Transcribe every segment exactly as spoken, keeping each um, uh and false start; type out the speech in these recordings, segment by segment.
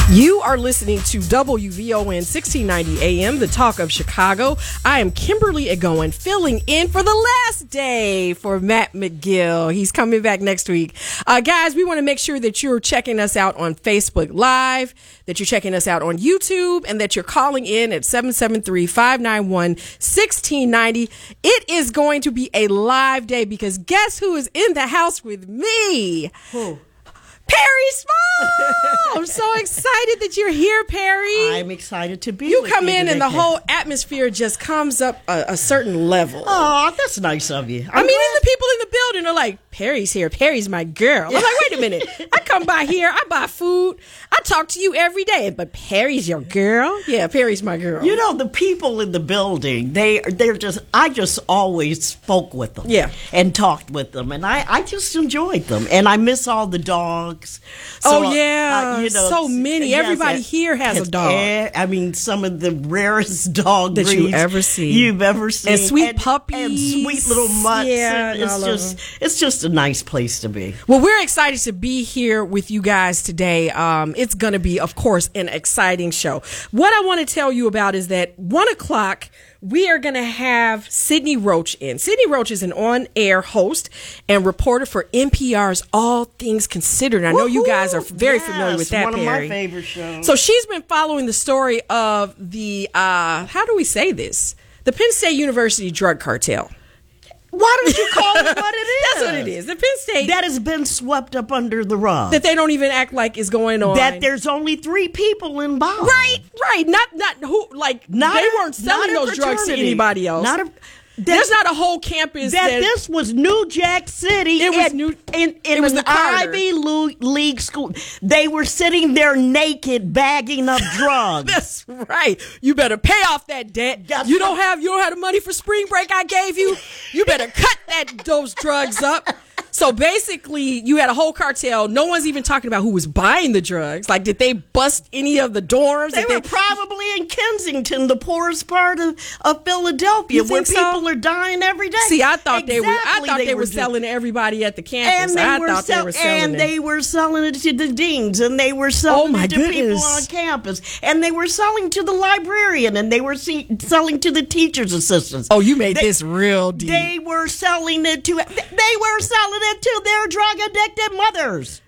You are listening to W V O N sixteen ninety A M, the talk of Chicago. I am Kimberly Egoin, filling in for the last day for Matt McGill. He's coming back next week. Uh, guys, we want to make sure that you're checking us out on Facebook Live, that you're checking us out on YouTube, and that you're calling in at seven seven three, five nine one, one six nine zero. It is going to be a live day because guess who is in the house with me? Who? Perry Small! I'm so excited that you're here, Perry. I'm excited to be You with come you in today, and the Kim. whole atmosphere just comes up a, a certain level. Oh, that's nice of you. I I'm mean, glad- and the people in the building are like, Perry's here. Perry's my girl. I'm like, wait a minute. I come by here. I buy food. I talk to you every day. But Perry's your girl? Yeah, Perry's my girl. You know, the people in the building, they, they're just, I just always spoke with them. Yeah. And talked with them. And I, I just enjoyed them. And I miss all the dogs. So, oh, yeah. uh, you know, so many. yes, Everybody and- here has a dog. eh, I mean, some of the rarest dog That you breeds ever see. You've ever seen. And sweet puppies. And sweet little mutts. Yeah, And it's all of just, them. it's just a nice place to be. Well, we're excited to be here with you guys today. Um, it's going to be, of course, an exciting show. What I want to tell you about is that one o'clock, we are going to have Sydney Roach in. Sydney Roach is an on-air host and reporter for N P R's All Things Considered. I know you guys are very Yes, familiar with that, one Perry. of my favorite shows. So she's been following the story of the, uh, how do we say this? The Penn State University drug cartel. Why don't you call it what it is? That's what it is. The Penn State. That has been swept up under the rug. that they don't even act like is going on. That there's only three people involved. Right, right. Not not who like Not they a- weren't selling not a those drugs to fraternity. anybody else. Not a, There's not a whole campus that, that, this was New Jack City. It was at- New- in, in it was an the Carter. Ivy Lu- League school. They were sitting there naked, bagging up drugs. That's right. You better pay off that debt. That's you don't right. have you don't have the money for spring break I gave you. You better cut that those drugs up. So basically, you had a whole cartel. No one's even talking about who was buying the drugs. Like, did they bust any of the dorms? They Did were probably in Kensington, the poorest part of, of Philadelphia, You where think so? people are dying every day. See, I thought they were. I Exactly thought they, were doing- selling to everybody at the campus. And they, I were thought sell- they were selling and it. they were selling it to the deans, and they were selling Oh, my it to people goodness. on campus, and they were selling to the librarian, and they were see- selling to the teacher's assistants. Oh, you made They- this real deep. They were selling it to. They were selling it to their drug addicted mothers.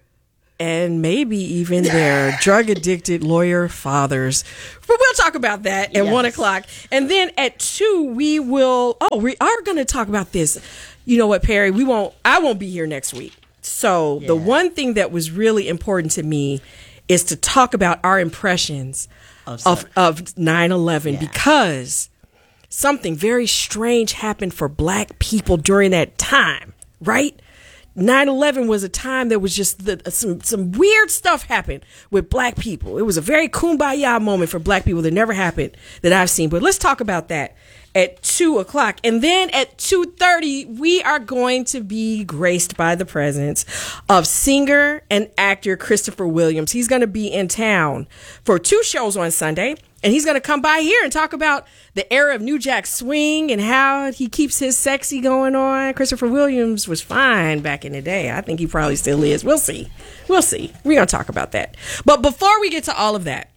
and maybe even their drug addicted lawyer fathers. But we'll talk about that at Yes. one o'clock. And then at two, we will, oh, we are going to talk about this. You know what, Perry? We won't, I won't be here next week. So the Yeah. one thing that was really important to me is to talk about our impressions Of of, of nine eleven Yeah. because something very strange happened for black people during that time, right? nine eleven was a time that was just the, some some weird stuff happened with black people. It was a very kumbaya moment for black people that never happened that I've seen. But let's talk about that at two o'clock. And then at two thirty, we are going to be graced by the presence of singer and actor Christopher Williams. He's going to be in town for two shows on Sunday. And he's going to come by here and talk about the era of New Jack Swing and how he keeps his sexy going on. Christopher Williams was fine back in the day. I think he probably still is. We'll see. We'll see. We're going to talk about that. But before we get to all of that,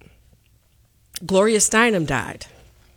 Gloria Steinem died.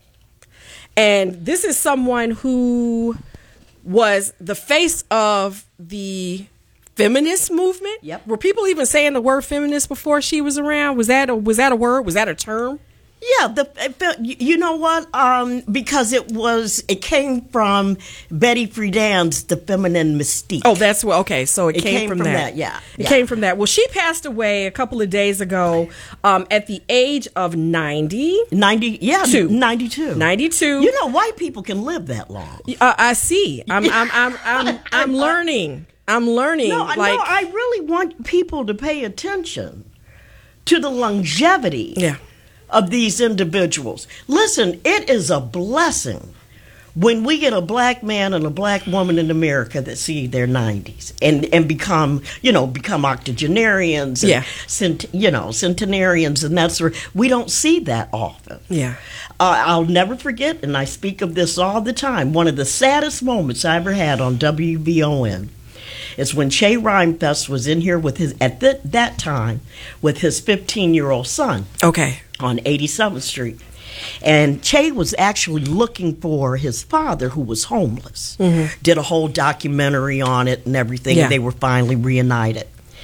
And this is someone who was the face of the feminist movement. Yep. Were people even saying the word feminist before she was around? Was that a, was that a word? Was that a term? Yeah, the you know what? Um, because it was it came from Betty Friedan's The Feminine Mystique. Oh, that's what. Okay, so it, It came, came from, from that. that, yeah, it yeah. came from that. Well, she passed away a couple of days ago, um, at the age of ninety. ninety, yeah, Two. ninety-two. Ninety-two. You know, white people can live that long. Uh, I see. I'm. I'm. I'm. I'm. I'm learning. I'm learning. No, I like, no, I really want people to pay attention to the longevity yeah. of these individuals. Listen, it is a blessing when we get a black man and a black woman in America that see their nineties and, and become, you know, become octogenarians and, Yeah. cent, you know, centenarians, and that's where we don't see that often. Yeah. Uh, I'll never forget, and I speak of this all the time, one of the saddest moments I ever had on W V O N is when Che Rhymefest was in here with his, at th- that time, with his fifteen-year-old son. Okay. On eighty-seventh Street. And Che was actually looking for his father, who was homeless. Mm-hmm. Did a whole documentary on it and everything. Yeah. And they were finally reunited.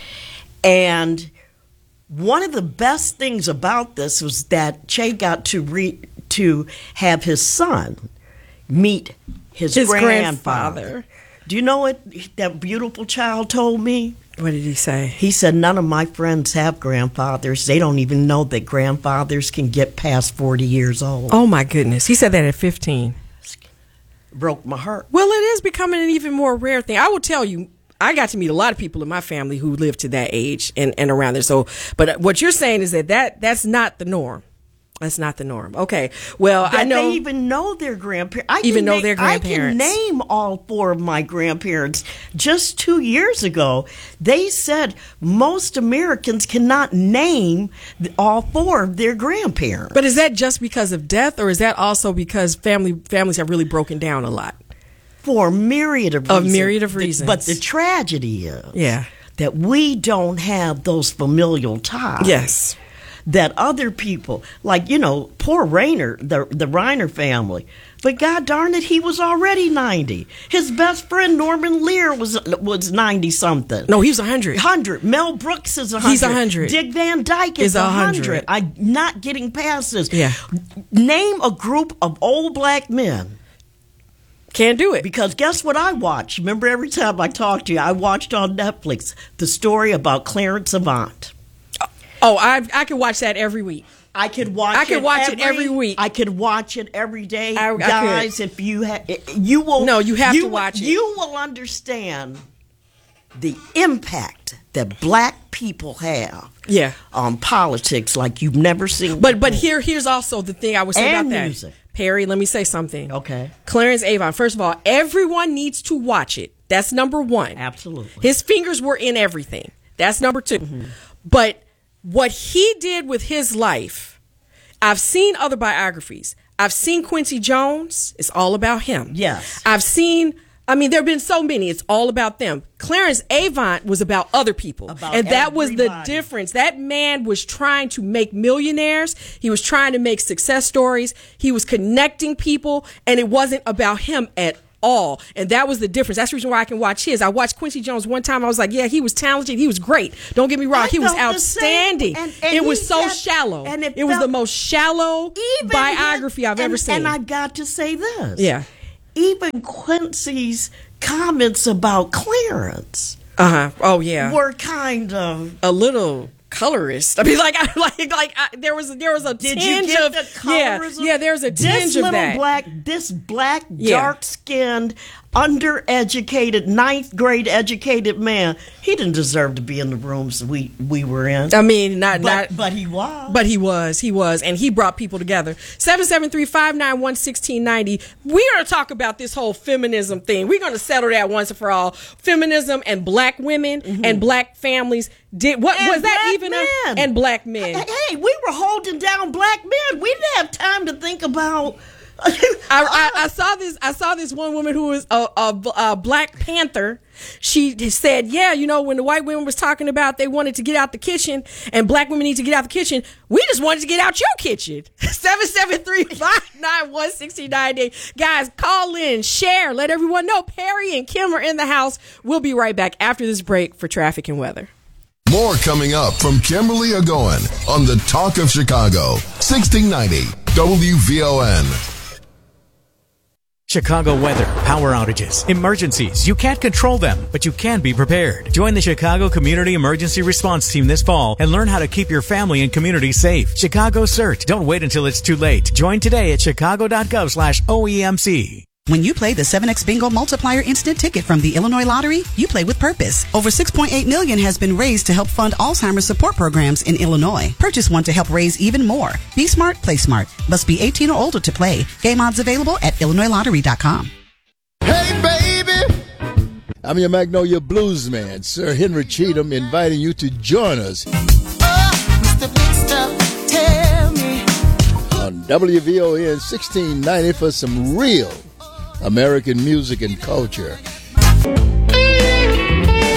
And one of the best things about this was that Che got to re- to have his son meet his, his grandfather. grandfather. Do you know what that beautiful child told me? What did he say? He said, none of my friends have grandfathers. They don't even know that grandfathers can get past forty years old. Oh, my goodness. He said that at fifteen. Broke my heart. Well, it is becoming an even more rare thing. I will tell you, I got to meet a lot of people in my family who live to that age and, and around there. So, but what you're saying is that, that that's not the norm. That's not the norm. Okay. Well, that I know. They even know their grandparents. I even know name, their grandparents. I can name all four of my grandparents. Just two years ago, they said most Americans cannot name all four of their grandparents. But is that just because of death, or is that also because family families have really broken down a lot? For a myriad of reasons. A myriad of reasons. But the tragedy is yeah. that we don't have those familial ties. Yes. That other people, like, you know, poor Rainer, the the Reiner family, but God darn it, he was already ninety. His best friend Norman Lear was was ninety something. No, he was a hundred. Hundred. Mel Brooks is a hundred. He's a hundred. Dick Van Dyke is a hundred. I'm not getting past this. Yeah. Name a group of old black men. Can't do it. Because guess what I watch? Remember, every time I talk to you, I watched on Netflix the story about Clarence Avant. Oh, I I could watch that every week. I could watch. I could it watch every, it every week. I could watch it every day, I, I guys. could. If you ha- you will, no, you have you to watch will, it. You will understand the impact that black people have. Yeah. On politics like you've never seen. But but here here's also the thing I would say and about that. Music. Perry, let me say something. Okay. Clarence Avant. First of all, everyone needs to watch it. That's number one. Absolutely. His fingers were in everything. That's number two. Mm-hmm. But what he did with his life, I've seen other biographies. I've seen Quincy Jones. It's all about him. Yes. I've seen, I mean, there have been so many. It's all about them. Clarence Avant was about other people. About and that everybody. was the difference. That man was trying to make millionaires. He was trying to make success stories. He was connecting people, and it wasn't about him at all. And that was the difference. That's the reason why I can watch his. I watched Quincy Jones one time. I was like, yeah, he was talented. He was great. Don't get me wrong. I he was felt the outstanding. same. And- and it was he so had- shallow. and it it was felt- the most shallow Even biography his- I've ever and, seen. And I've got to say this. Yeah. Even Quincy's comments about Clarence Uh-huh. Oh, yeah. were kind of a little colorist. I mean, like, I, like, like I, there was there was a Did tinge you get of the yeah, colorism? yeah. There's a this tinge little of that. black, this black, Yeah. dark-skinned, undereducated, ninth grade educated man. He didn't deserve to be in the rooms we we were in. I mean, not but, not. but he was. But he was, he was, and he brought people together. seven seven three, five nine one, one six nine zero. We're going to talk about this whole feminism thing. We're going to settle that once and for all. Feminism and black women mm-hmm. and black families. Did what and was that even? Men. A, and black men. Hey, hey, we were holding down black men. We didn't have time to think about. I, I, I saw this. I saw this one woman who was a, a, a Black Panther. She said, "Yeah, you know, when the white women was talking about they wanted to get out the kitchen and black women need to get out the kitchen, we just wanted to get out your kitchen." seven seven three, five nine one, one six nine eight. Guys, call in, share, let everyone know. Perry and Kim are in the house. We'll be right back after this break for traffic and weather. More coming up from Kimberly Agoin on the Talk of Chicago, sixteen ninety W V O N. Chicago weather, power outages, emergencies. You can't control them, but you can be prepared. Join the Chicago Community Emergency Response Team this fall and learn how to keep your family and community safe. Chicago CERT. Don't wait until it's too late. Join today at chicago.gov slash OEMC. When you play the seven X Bingo Multiplier Instant Ticket from the Illinois Lottery, you play with purpose. Over six point eight million dollars has been raised to help fund Alzheimer's support programs in Illinois. Purchase one to help raise even more. Be smart, play smart. Must be eighteen or older to play. Game odds available at illinois lottery dot com. Hey, baby! I'm your Magnolia Blues man, Sir Henry Cheatham, inviting you to join us oh, Mister Big Stuff, tell me. on W V O N sixteen ninety for some real American music and culture.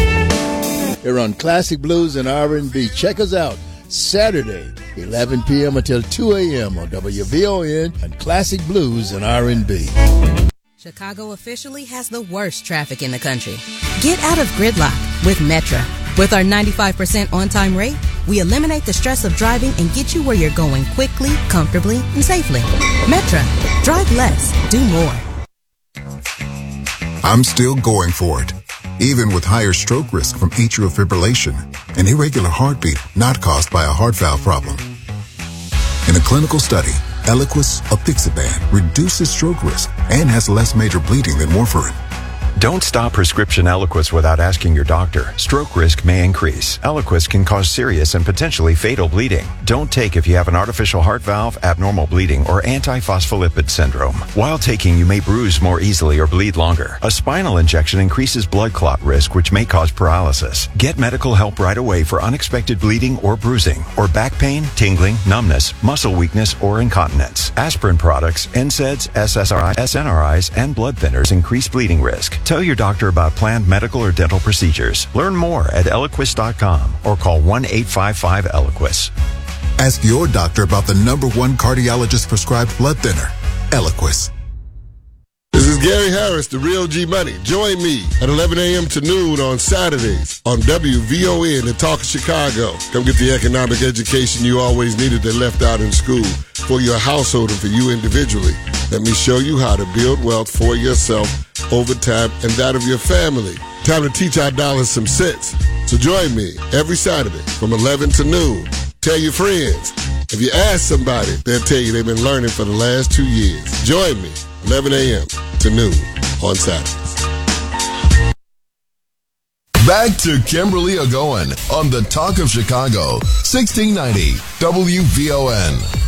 Here on Classic Blues and R and B. Check us out Saturday, eleven p.m. until two a.m. on W V O N and Classic Blues and R and B. Chicago officially has the worst traffic in the country. Get out of gridlock with Metra. With our ninety-five percent on-time rate, we eliminate the stress of driving and get you where you're going quickly, comfortably, and safely. Metra. Drive less. Do more. I'm still going for it, even with higher stroke risk from atrial fibrillation, an irregular heartbeat not caused by a heart valve problem. In a clinical study, Eliquis apixaban reduces stroke risk and has less major bleeding than warfarin. Don't stop prescription Eliquis without asking your doctor. Stroke risk may increase. Eliquis can cause serious and potentially fatal bleeding. Don't take if you have an artificial heart valve, abnormal bleeding, or antiphospholipid syndrome. While taking, you may bruise more easily or bleed longer. A spinal injection increases blood clot risk, which may cause paralysis. Get medical help right away for unexpected bleeding or bruising, or back pain, tingling, numbness, muscle weakness, or incontinence. Aspirin products, N SAIDs, S S R I, S N R Is, and blood thinners increase bleeding risk. Tell your doctor about planned medical or dental procedures. Learn more at Eliquis dot com or call one eight five five Eliquis. Ask your doctor about the number one cardiologist prescribed blood thinner, Eliquis. This is Gary Harris, the Real G Money. Join me at eleven a.m. to noon on Saturdays on W V O N, the Talk of Chicago. Come get the economic education you always needed that left out in school for your household and for you individually. Let me show you how to build wealth for yourself over time and that of your family. Time to teach our dollars some sense. So join me every Saturday from eleven to noon. Tell your friends. If you ask somebody, they'll tell you they've been learning for the last two years. Join me, eleven a.m. to noon on Saturdays. Back to Kimberly Ogoin on the Talk of Chicago, sixteen ninety W V O N.